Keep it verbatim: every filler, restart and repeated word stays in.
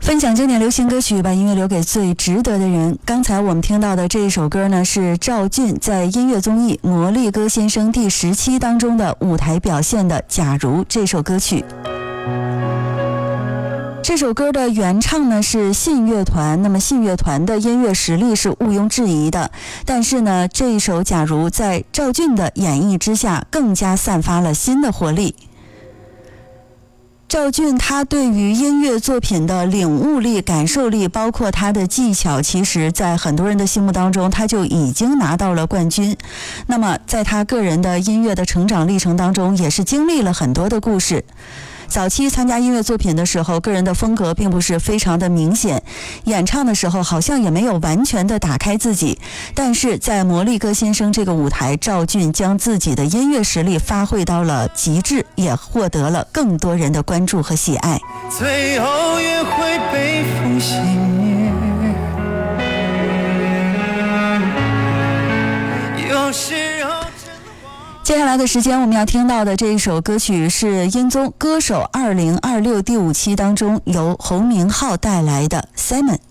分享经典流行歌曲，把音乐留给最值得的人。刚才我们听到的这一首歌呢，是赵俊在音乐综艺《魔力歌先生》第十期当中的舞台表现的《假如》这首歌曲。这首歌的原唱呢是信乐团，那么信乐团的音乐实力是毋庸置疑的，但是呢，这一首《假如》在赵俊的演绎之下，更加散发了新的活力。赵俊他对于音乐作品的领悟力、感受力，包括他的技巧，其实在很多人的心目当中，他就已经拿到了冠军。那么在他个人的音乐的成长历程当中，也是经历了很多的故事。早期参加音乐作品的时候，个人的风格并不是非常的明显，演唱的时候好像也没有完全的打开自己，但是在魔力歌先生这个舞台，赵俊将自己的音乐实力发挥到了极致，也获得了更多人的关注和喜爱。 最后约会被风熄灭，有时候接下来的时间我们要听到的这一首歌曲是音综歌手二零二六第五期当中由侯明昊带来的 Simon。